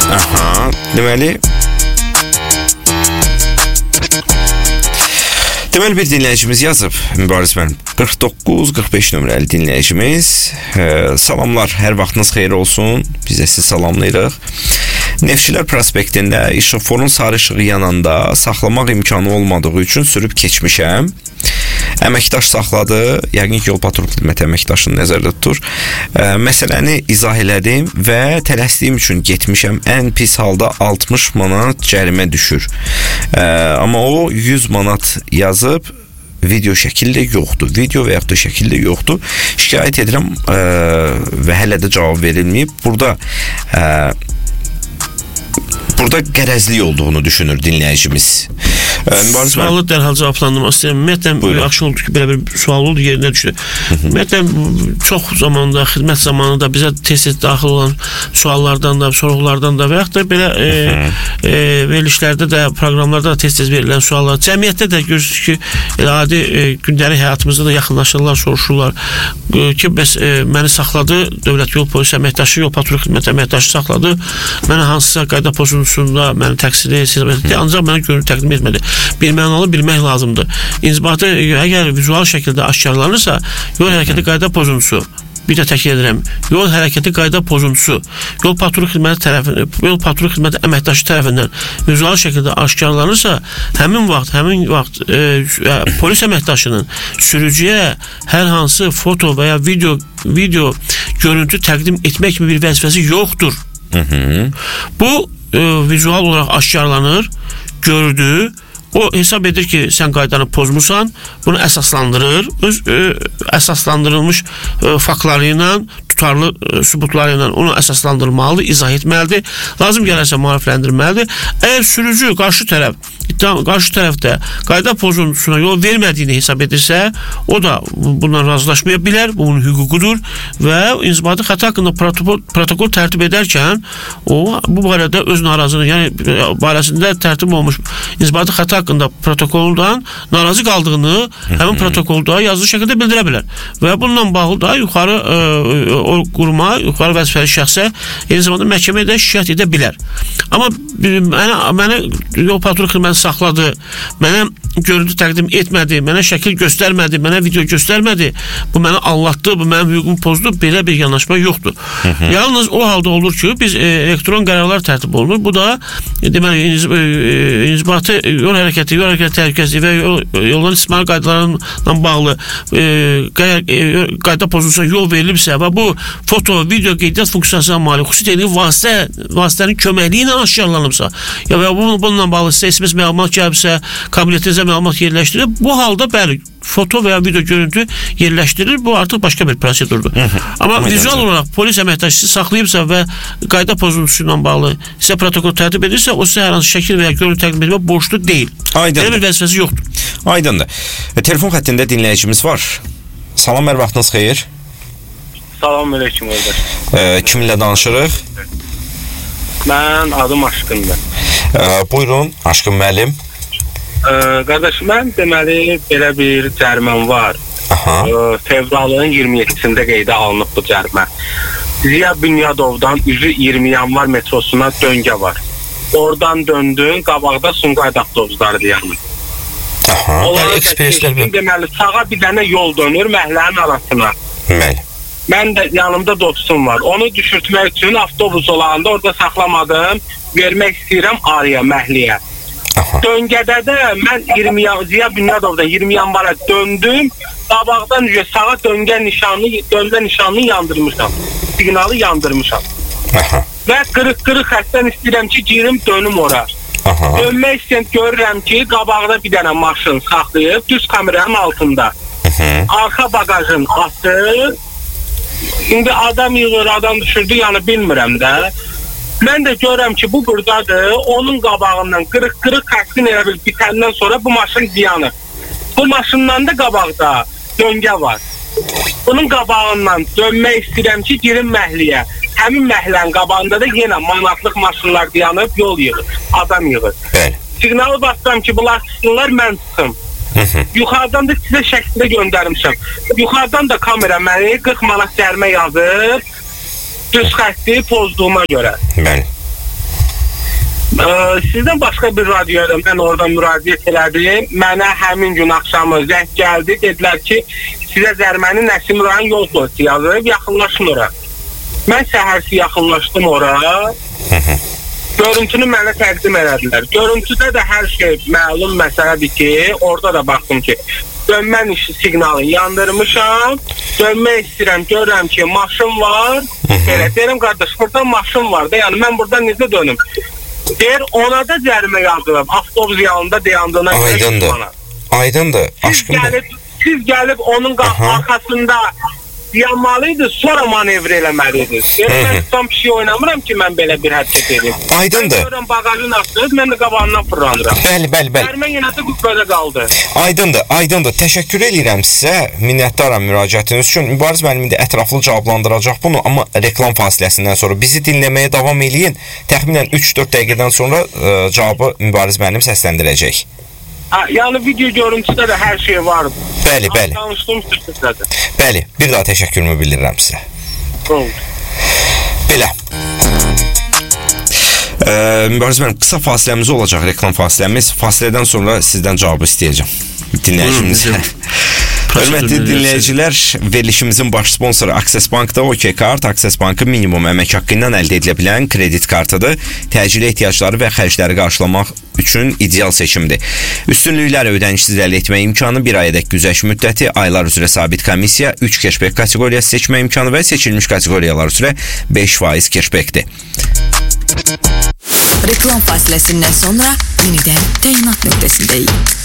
Aha, deməli bir dinləyicimiz yazıb, Mübariz mənim 49-45 nömrəli dinləyicimiz. Salamlar, hər vaxtınız xeyir olsun. Biz də sizi salamlayırıq. Neftçilər prospektində işıqforun sarı işığı yananda saxlamaq imkanı olmadığı üçün sürüb keçmişəm. Əməkdaş saxladı, yəqin ki, yol patrul xidməti əməkdaşını nəzərdə tutur. Məsələni izah elədim və tələsdiyim üçün getmişəm. Ən pis halda 60 manat cərimə düşür. Amma o 100 manat yazıb, video şəkildə yoxdur. Video və yaxud da şəkildə yoxdur. Şikayət edirəm və hələ də cavab verilməyib. Burada qərəzlik olduğunu düşünür dinləyicimiz. Sualı dərhal cavablandırmaq istəyirəm. Ümumiyyətlə, yaxşı oldu ki, belə bir sual oldu, yerinə düşdü. Ümumiyyətlə, çox zamanda, xidmət zamanında bizə tez-tez daxil olan suallardan da, sorğulardan da və yaxud da belə verilişlərdə də, proqramlarda da tez-tez verilən suallar. Cəmiyyətdə də görürsünüz ki, adi gündəlik həyatımızda da yaxınlaşırlar, soruşurlar ki, məni saxladı, dövlət yol polisi əməkdaşı, yol patrul xidməti əməkdaşı saxladı, mənə hansısa qayda pozuntusunda məni təqsirli hesab etdi, ancaq mənə görüntü təqdim etmədi. Bir mənalı bilmək lazımdır. İnzibatı əgər vizual şəkildə aşkarlanırsa, yol hərəkəti qayda pozuntusu, bir də təkrar edirəm, yol hərəkəti qayda pozuntusu yol patrul xidməti əməkdaşı tərəfindən vizual şəkildə aşkarlanırsa, həmin vaxt polis əməkdaşının sürücüyə hər hansı foto və ya video görüntü təqdim etmək kimi bir vəzifəsi yoxdur. Bu vizual olaraq aşkarlanır, gördü, o hesab edir ki, sən qaydanı pozmusan, bunu əsaslandırır, öz əsaslandırılmış faktları ilə, tutarlı sübutları ilə onu əsaslandırmalıdır, izah etməlidir, lazım gələrsə maarifləndirməlidir. Əgər sürücü qarşı tərəfdə qayda pozuntusuna yol vermədiyini hesab edirsə, o da bundan razılaşmaya bilər, bu onun hüququdur və inzibati xəta haqqında protokol tərtib edərkən o bu barədə öz narazılığını, yəni barəsində tərtib olmuş inzibati xəta haqqında protokoldan narazı qaldığını həmin protokolda yazılı şəkildə bildirə bilər və bununla bağlı da yuxarı o quruma, yuxarı vəzifəli şəxsə eyni zamanda məhkəməyə də şikayət edə bilər. Amma mənə yol patrul xidməti saxladı, mənə görüntü təqdim etmədi, mənə şəkil göstərmədi, mənə video göstərmədi, bu mənə allatdı, bu mənim hüququmu pozdu, belə bir yanaşma yoxdur. Yalnız o halda olur ki, biz elektron qərarlar tərtib olunur. Bu da deməli inzibati yol hərəkəti təhlükəsizliyi və yoldan istismar qaydalarına bağlı qayda pozuntusuna yol verilibsə və bu foto, video qeydiyyat funksiyasına malik xüsusi texniki vasitənin köməkliyi ilə aşkarlanıbsa və bununla bağlı sizə SMS məlumat gəlibsə, kabinetinizə məlumat yerləşdirir, bu halda bəli, foto və ya video görüntü yerləşdirilir, bu artıq başqa bir prosedurdur. Amma vizual olaraq polis əməkdaşısı saxlayıbsa və qayda pozuntusu ilə bağlı sizə protokol tərtib edirsə, o sizə hər hansı şəkil və ya görüntü təqdim etmə borclu deyil. Belə bir vəzifəsi yoxdur. Aydındır. Telefon xəttində dinləyicimiz var. Salam, hər vaxtınız xeyir. Salam aleyküm qardaş. Kiminlə danışırıq? Mən adım Aşqındır. Buyurun, Aşqın müəllim. Qardaş, mən deməli belə bir cəriməm var. Fevralın 27-sində qeydə alınıb bu cərimə. Ziya Bünyadovdan üzü 20 yanvar metrosuna döngə var. Oradan döndün, qabaqda Sumqayıt avtobusları dayanır. Onlara keçdin, deməli sağa bir dənə yol dönür məhəllənin arasına. Mən də yanımda dostum var. Onu düşürtmək üçün avtobus olanda orada saxlamadım. Vermək istəyirəm araya, məhliyə. Döngədə də mən Ziya Bünyadovdan 20 yanvara döndüm. Qabaqdan sağa döngə nişanını yandırmışam. Signalı yandırmışam. Və qırıq xəstən istəyirəm ki, girim dönüm ora. Dönmək istəyən görürəm ki, qabaqda bir dənə maşın saxlayıb, düz kameranın altında. Arxa bagajın açıq. İndi adam yığır, adam düşürdü, yəni bilmirəm də. Mən də görürəm ki, bu buradadır. Onun qabağından qırıq xəskin elə bil bitəndən sonra bu maşın dayanır. Bu maşından da qabaqda döngə var. Bunun qabağından dönmək istəyirəm ki, girim məhliyə. Həmin məhlənin qabağında da yenə manatlıq maşınlar dayanıb, yol yığır, adam yığır. Signalı basıram ki, bunlar çıxsınlar, mən çıxım. Yuxarıdan da sizə şəkildə göndərmişəm. Yuxarıdan da kamera məni 40 manat cərimə yazır, düz xətti pozduğuma görə. Sizdən başqa bir radioya da mən orada müraciət elədim. Mənə həmin gün axşamı zəng gəldi. Dedilər ki, sizə Zərməni Nəsim rayon yol polisi yazıb, yaxınlaşın ora. Mən səhərsi yaxınlaşdım ora. Görüntünü mənə təqdim elədilər. Görüntüdə də hər şey məlum məsələdir ki, orada da baxdım ki, dönmən işi siqnalı yandırmışam. Dönmək istəyirəm, görürəm ki, maşın var. Belə deyirəm, qardaş, burada maşın var da, yəni mən burada necə dönüm? Deyir, ona da cərimə yazılıb, avtobus yanında dayandığına görə. Aydındır, aşkımdır. Siz gəlib onun arxasında dayanmalıydı, sonra manevr eləməliydiniz. Mən tam bir şey oynamıram ki, mən belə bir hərəkət edeyim. Aydındır. Mən görürəm, bağajın açdınız, mən də qabağından fırlanıram. Bəli. Cərimə yenə də qüvvədə qaldı. Aydındır. Təşəkkür edirəm sizə, minnətdaram müraciətiniz üçün. Mübariz müəllim də ətraflı cavablandıracaq bunu, amma reklam fasiləsindən sonra bizi dinləməyə davam eləyin. Təxminən 3-4 dəqiqədən sonra cavabı Mübariz müəllim səsləndirəcək. Yəni video görüntüdə də hər şey var. Bəli. Bəli, bir daha təşəkkürümü bildirirəm sizə. Belə. Mübariz müəllim, qısa fasiləmiz olacaq, reklam fasiləmiz. Fasilədən sonra sizdən cavabı istəyəcəm. Dinləyicimizə. Hörmətli dinləyicilər, verilişimizin baş sponsoru Access Bank'da OK Kart, Access Bank'ın minimum əmək haqqı ilə əldə edilə bilən kredit kartıdır. Təcili ehtiyacları və xərcləri qarşılamaq üçün ideal seçimdir. Üstünlükləri ödənişsiz əldə etmək imkanı, bir ayədək güzəşt müddəti, aylar üzrə sabit komissiya, 3 cashback kateqoriyası seçmə imkanı və seçilmiş kateqoriyalar üzrə 5% cashbackdir. Reklam fasiləsindən sonra yenidən təyinat nöqtəsindəyik.